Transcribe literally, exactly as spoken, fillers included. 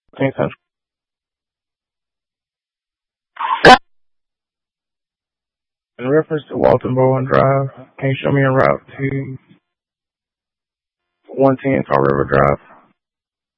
Thanks, Central. In reference to Walton Bowen Drive, can you show me a route to one ten Tall River Drive?